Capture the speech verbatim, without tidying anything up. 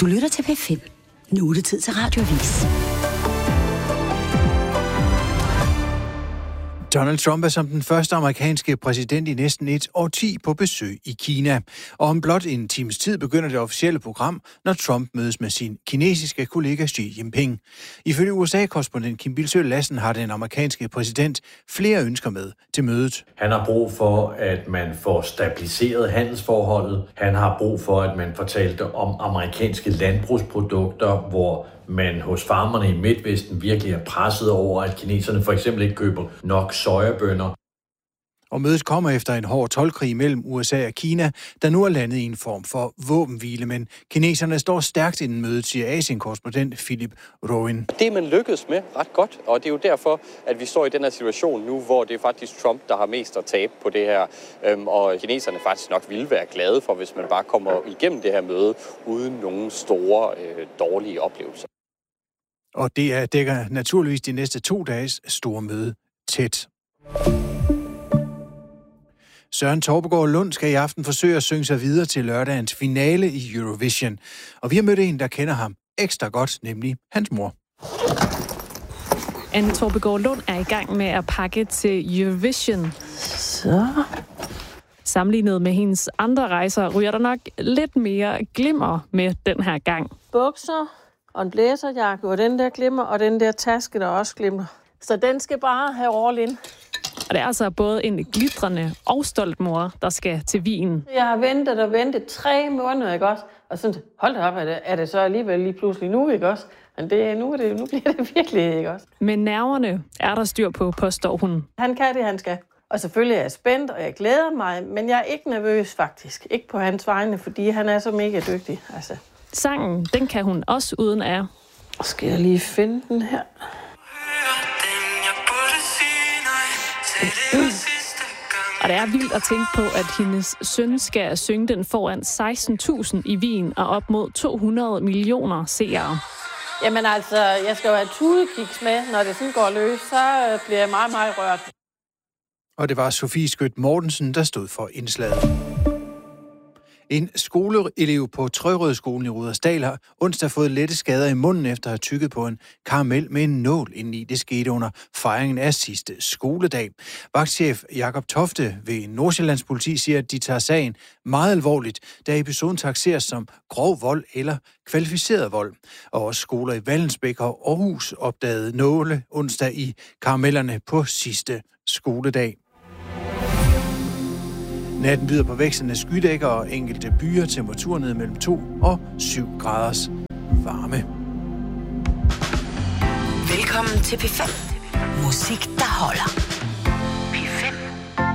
Du lytter til P fem. Nu er det tid til Radioavis. Donald Trump er som den første amerikanske præsident i næsten et årti på besøg i Kina. Og om blot en times tid begynder det officielle program, når Trump mødes med sin kinesiske kollega Xi Jinping. Ifølge U S A-korrespondent Kim Bildsøe Lassen har den amerikanske præsident flere ønsker med til mødet. Han har brug for, at man får stabiliseret handelsforholdet. Han har brug for, at man får talt om amerikanske landbrugsprodukter, hvor man hos farmerne i Midtvesten virkelig er presset over, at kineserne for eksempel ikke køber nok sojabønner. Og mødet kommer efter en hård toldkrig mellem U S A og Kina, der nu er landet i en form for våbenhvile, men kineserne står stærkt inden mødet, siger Asien-korrespondent Philip Rowan. Det er man lykkedes med ret godt, og det er jo derfor, at vi står i den her situation nu, hvor det er faktisk Trump, der har mest at tabe på det her, og kineserne faktisk nok ville være glade for, hvis man bare kommer igennem det her møde uden nogen store øh, dårlige oplevelser. Og det er, dækker naturligvis de næste to dages store møde tæt. Søren Torpegaard Lund skal i aften forsøge at synge sig videre til lørdagens finale i Eurovision. Og vi har mødt en, der kender ham ekstra godt, nemlig hans mor. Anne Torpegaard Lund er i gang med at pakke til Eurovision. Så... Sammenlignet med hendes andre rejser, ryger der nok lidt mere glimmer med den her gang. Bukser og en blæserjakke, og den der glimmer, og den der taske, der også glimmer. Så den skal bare have all in. Og det er altså både en glitrende og stolt mor, der skal til Wien. Jeg har ventet og ventet tre måneder, ikke også? Og sådan, hold da op, er det, er det så alligevel lige pludselig nu, ikke også? Men det, nu, er det, nu bliver det virkelig, ikke også? Men nerverne er der styr på, påstår hun. Han kan det, han skal. Og selvfølgelig er jeg spændt, og jeg glæder mig, men jeg er ikke nervøs faktisk. Ikke på hans vegne, fordi han er så mega dygtig, altså. Sangen, den kan hun også uden af. Skal jeg lige finde den her? Og det er vildt at tænke på, at hendes søn skal synge den foran seksten tusind i Wien og op mod to hundrede millioner seere. Jamen altså, jeg skal jo have tudekiks med, når det sådan går løs, så bliver jeg meget, meget rørt. Og det var Sofie Skødt Mortensen, der stod for indslaget. En skoleelev på Trørødskolen i Rudersdal har onsdag fået lette skader i munden efter at have tygget på en karamel med en nål indeni. Det skete under fejringen af sidste skoledag. Vagtchef Jakob Tofte ved Nordsjællands politi siger, at de tager sagen meget alvorligt, da episoden takseres som grov vold eller kvalificeret vold. Og også skoler i Vallensbæk og Aarhus opdagede nåle onsdag i karamellerne på sidste skoledag. Natten byder på vekslende skydækker og enkelte byer, temperaturer ned mellem to og syv graders varme. Velkommen til P fem. Musik, der holder.